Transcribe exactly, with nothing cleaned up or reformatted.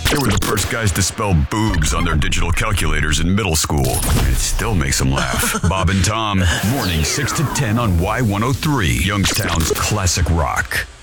They were the first guys to spell boobs on their digital calculators in middle school. And it still makes them laugh. Bob and Tom, morning six to ten on Y one oh three, Youngstown's classic rock.